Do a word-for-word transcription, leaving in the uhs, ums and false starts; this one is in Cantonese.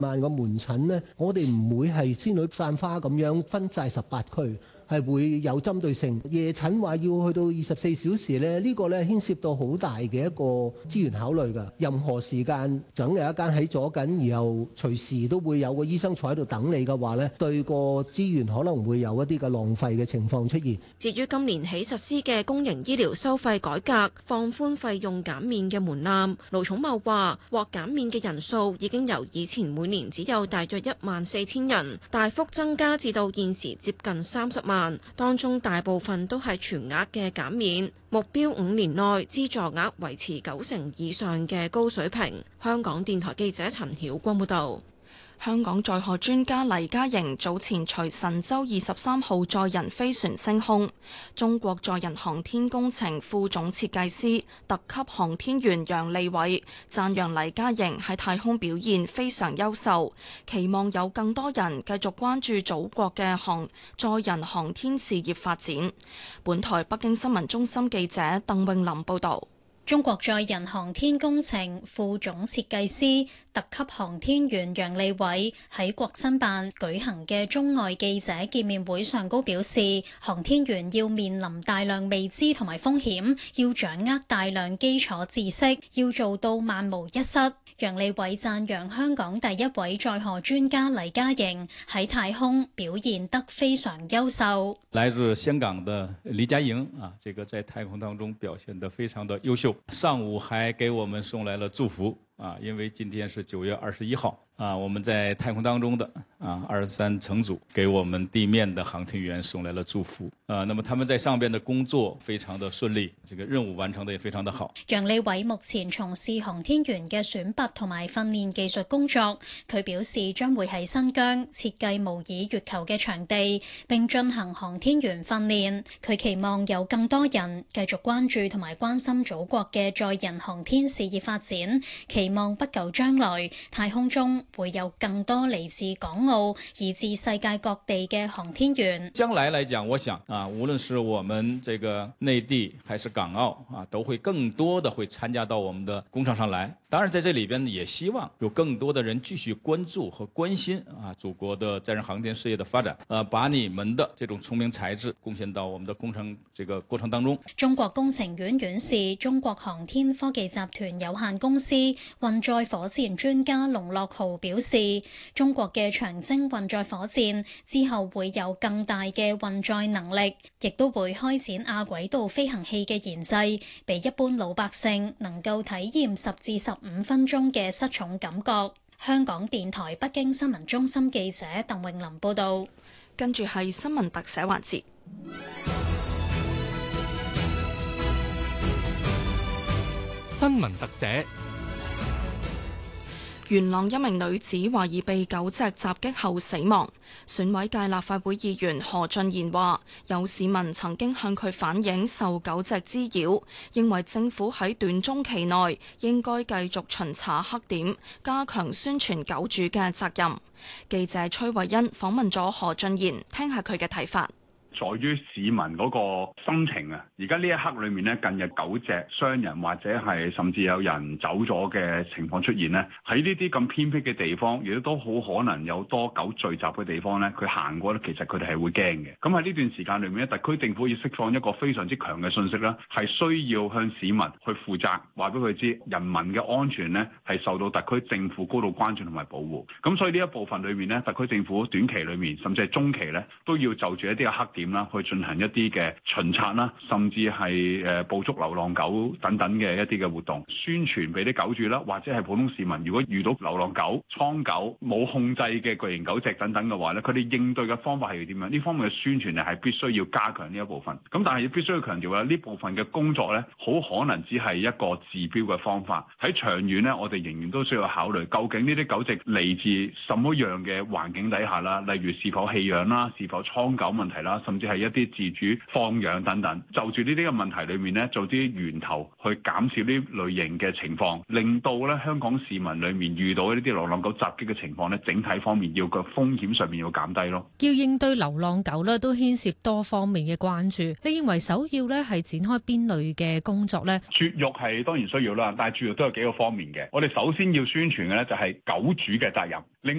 萬個門診呢，我哋唔會係仙女散花咁樣分晒十八區。係會有針對性，夜診話要去到二十四小時咧，呢個咧牽涉到好大嘅一個資源考慮㗎。任何時間總有一間喺左緊，然後隨時都會有個醫生坐喺度等你嘅話咧，對個資源可能會有一啲嘅浪費嘅情況出現。 至於今年起實施嘅公營醫療收費改革，放寬費用減免嘅門檻，盧寵茂話獲減免嘅人數已經由以前每年只有大約一萬四千人，大幅增加至到現時接近三十萬。當中大部分都係全額嘅減免，目標五年內資助額維持九成以上嘅高水平。香港電台記者陳曉君報導。 香港載荷專家黎嘉瑩早前隨神舟二十三號載人飛船升空，中國載人航天工程副總設計師、特級航天員楊利偉讚揚黎嘉瑩喺太空表現非常優秀，期望有更多人繼續關注祖國嘅航載人航天事業發展。本台北京新聞中心記者鄧詠琳報導。 中國載人航天工程副總設計師、特級航天員楊利偉喺國新辦舉行嘅中外記者見面會上高表示，航天員要面臨大量未知同埋風險，要掌握大量基礎知識，要做到萬無一失。楊利偉讚揚香港第一位載荷專家黎嘉瑩喺太空表現得非常優秀。 來自香港的黎嘉瑩啊，這個在太空當中表現得非常的優秀。上午還給我們送來了祝福啊，因為今天是九月二十一號啊，我們在太空當中的啊二十三乘組給我們地面的航天員送來了祝福啊，那麼他們在上邊的工作非常的順利，這個任務完成得也非常的好。 楊利偉目前從事航天員嘅選拔同埋訓練技術工作，佢表示將會喺新疆設計模擬月球嘅場地，並進行航天員訓練。佢期望有更多人繼續關注同埋關心祖國嘅載人航天事業發展，期望不久將來太空中會有更多嚟自港澳以至世界各地嘅航天員。 將來來講，我想啊，無論是我們這個內地還是港澳啊，都會更多的會參加到我們的工程上來。當然，在這裏邊也希望有更多的人繼續關注和關心啊，祖國的載人航天事業的發展，啊，把你們的這種聰明才智貢獻到我們的工程這個過程當中。 中國工程院院士、中國航天科技集團有限公司運載火箭專家龍樂豪表示，中國嘅長征運載火箭之後會有更大嘅運載能力，亦都會開展亞軌道飛行器嘅研製，俾一般老百姓能夠體驗十至十五分鐘嘅失重感覺。香港電台北京新聞中心記者鄧詠琳報道。 跟住係新聞特寫環節。 新聞特寫。 元朗一名女子懷疑被狗隻襲擊後死亡，選委界立法會議員何俊賢話：有市民曾經向佢反映受狗隻滋擾，認為政府喺短中期內應該繼續巡查黑點，加強宣傳狗主嘅責任。記者崔慧欣訪問咗何俊賢，聽下佢嘅睇法。 在於市民嗰個心情啊！而家呢一刻裏面咧，近日狗隻傷人或者係甚至有人走咗嘅情況出現咧，喺呢啲咁偏僻嘅地方，亦都好可能有多狗聚集嘅地方咧，佢行過咧，其實佢哋係會驚嘅。咁喺呢段時間裏面咧，特區政府要釋放一個非常之強嘅信息啦，係需要向市民去負責，話俾佢知人民嘅安全咧係受到特區政府高度關注同埋保護。咁所以呢一部分裏面咧，特區政府短期裏面甚至係中期咧，都要就住一啲嘅黑點啦，去進行一啲嘅巡查啦，甚至係誒捕捉流浪狗等等嘅一啲嘅活動，宣傳俾啲狗主啦，或者係普通市民，如果遇到流浪狗、倉狗冇控制嘅巨型狗隻等等嘅話咧，佢哋應對嘅方法係要點樣？呢方面嘅宣傳咧係必須要加強呢一部分。咁但係必須要強調啦，呢部分嘅工作咧，好可能只係一個治標嘅方法。喺長遠咧，我哋仍然都需要考慮，究竟呢啲狗隻嚟自什麼樣嘅環境底下啦，例如是否棄養啦，是否倉狗問題啦，甚甚至係一啲自主放養等等。就住呢啲嘅問題裏面呢，做啲源頭去減少呢類型嘅情況，令到咧香港市民裏面遇到呢啲流浪狗襲擊嘅情況呢，整體方面要個風險上面要減低咯。 要應對流浪狗咧，都牽涉多方面嘅關注。你認為首要咧係展開邊類嘅工作呢？ 絕育係當然需要啦，但係絕育都有幾個方面嘅。我哋首先要宣傳嘅咧就係狗主嘅責任。另